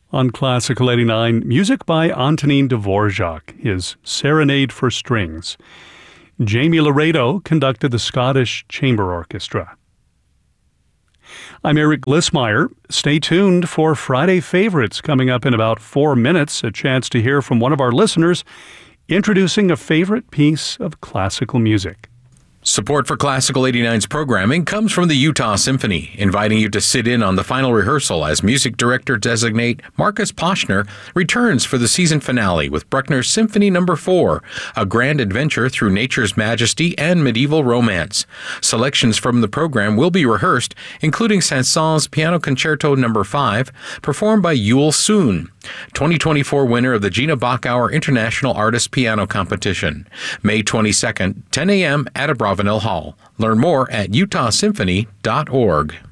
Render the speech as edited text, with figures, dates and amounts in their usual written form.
On Classical 89, music by Antonin Dvorak, his Serenade for Strings. Jamie Laredo conducted the Scottish Chamber Orchestra. I'm Eric Glissmeyer. Stay tuned for Friday Favorites coming up in about 4 minutes, a chance to hear from one of our listeners introducing a favorite piece of classical music. Support for Classical 89's programming comes from the Utah Symphony, inviting you to sit in on the final rehearsal as music director-designate Marcus Poschner returns for the season finale with Bruckner's Symphony No. 4, a grand adventure through nature's majesty and medieval romance. Selections from the program will be rehearsed, including Saint-Saëns Piano Concerto No. 5, performed by Yul Soon, 2024 winner of the Gina Bachauer International Artist Piano Competition. May 22nd, 10 a.m. at Abravanel Hall. Learn more at utahsymphony.org.